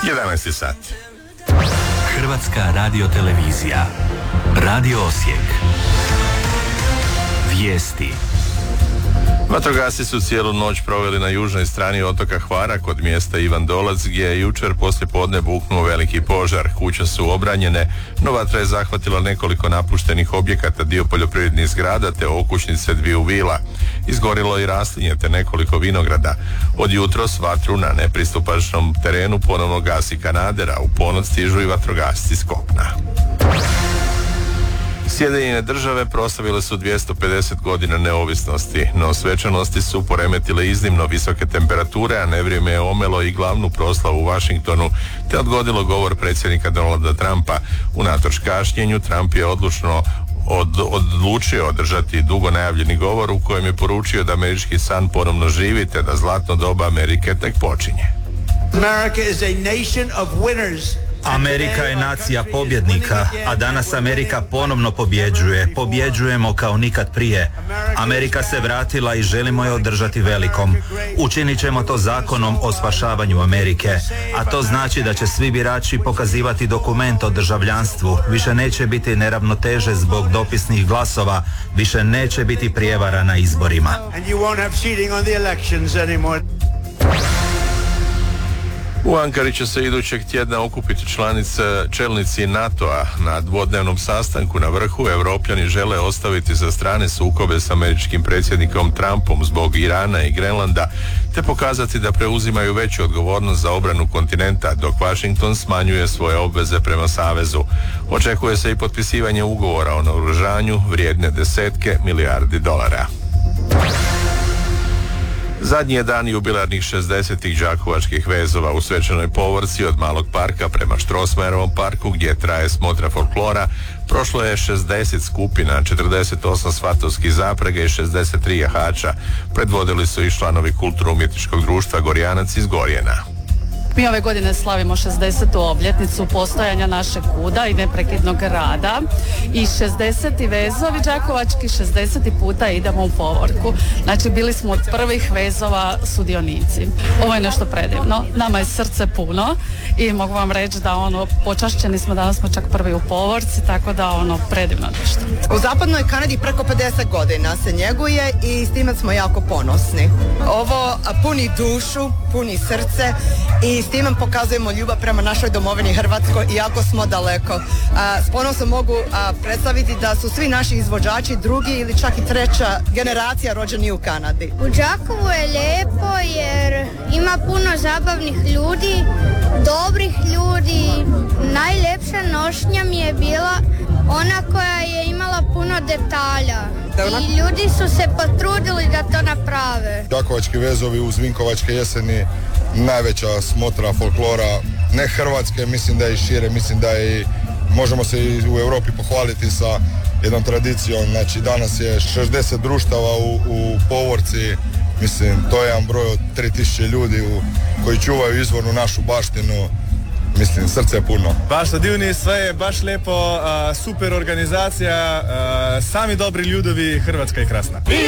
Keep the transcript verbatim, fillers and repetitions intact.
jedanaest sat. Hrvatska radiotelevizija. Radio Osijek. Vijesti. Vatrogasci su cijelu noć proveli na južnoj strani otoka Hvara kod mjesta Ivan Dolac, gdje je jučer poslije podne buknuo veliki požar. Kuće su obranjene, no vatra je zahvatila nekoliko napuštenih objekata, dio poljoprivrednih zgrada te okućnice dviju vila. Izgorilo i raslinje te nekoliko vinograda. Od jutros vatru na nepristupačnom terenu ponovno gasi kanadera, u ponoć stižu i vatrogasci s kopna. Sjedinjene države proslavile su dvjesto pedeset godina neovisnosti, no svečanosti su poremetile iznimno visoke temperature, a nevrijeme je omelo i glavnu proslavu u Washingtonu, te odgodilo govor predsjednika Donalda Trumpa. Unatoč kašnjenju, Trump je odlučno od, odlučio održati dugo najavljeni govor u kojem je poručio da američki san ponovno živi, te da zlatno doba Amerike tek počinje. America is a nation of winners. Amerika je nacija pobjednika, a danas Amerika ponovno pobjeđuje. Pobjeđujemo kao nikad prije. Amerika se vratila i želimo je održati velikom. Učinit ćemo to zakonom o spašavanju Amerike, a to znači da će svi birači pokazivati dokument o državljanstvu. Više neće biti neravnoteže zbog dopisnih glasova, više neće biti prijevara na izborima. U Ankari će se idućeg tjedna okupiti članice, čelnici NATO-a na dvodnevnom sastanku na vrhu. Evropljani žele ostaviti sa strane sukobe s američkim predsjednikom Trumpom zbog Irana i Grenlanda, te pokazati da preuzimaju veću odgovornost za obranu kontinenta, dok Washington smanjuje svoje obveze prema savezu. Očekuje se i potpisivanje ugovora o naoružanju vrijedne desetke milijardi dolara. Zadnji je dan jubilarnih šezdesetih đakovačkih vezova u svečanoj povorci od Malog parka prema Strossmayerovom parku, gdje traje smotra folklora. Prošlo je šezdeset skupina, četrdeset osam svatovskih zaprega i šezdeset tri jahača. Predvodili su i članovi kulturno-umjetničkog društva Gorjanac iz Gorjena. Mi ove godine slavimo šezdesetu obljetnicu postojanja našeg kuda i neprekidnog rada i šezdeseti vezovi đakovački, šezdeset puta idemo u povorku. Znači bili smo od prvih vezova sudionici. Ovo je nešto predivno, nama je srce puno i mogu vam reći da ono, počašćeni smo, danas smo čak prvi u povorci, tako da ono, predivno nešto. U zapadnoj Kanadi preko pedeset godina se njeguje i s time smo jako ponosni. Ovo puni dušu, puni srce i s time pokazujemo ljubav prema našoj domovini Hrvatskoj, iako smo daleko. A, s ponosom mogu a, predstaviti da su svi naši izvođači drugi ili čak i treća generacija rođeni u Kanadi. U Đakovu je lijepo jer ima puno zabavnih ljudi, dobrih ljudi. Najljepša nošnja mi je bila ona koja je imala puno detalja. I ljudi su se potrudili da to naprave. Đakovački vezovi uz Vinkovačke jeseni, najveća smotra folklora, ne Hrvatske, mislim da je i šire, mislim da je i, možemo se i u Europi pohvaliti sa jednom tradicijom. Znači danas je šezdeset društava u, u povorci, mislim to je jedan broj od tri tisuće ljudi u, koji čuvaju izvornu našu baštinu. Mislim, srce je puno. Baš sa divni, sve je baš lijepo, super organizacija, sami dobri ljudovi, Hrvatska je krasna.